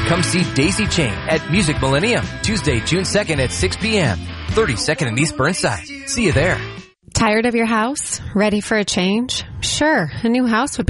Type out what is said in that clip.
Come see Daisy Chain at Music Millennium, Tuesday, June 2nd at 6 p.m., 32nd and East Burnside. See you there. Tired of your house? Ready for a change? Sure, a new house would be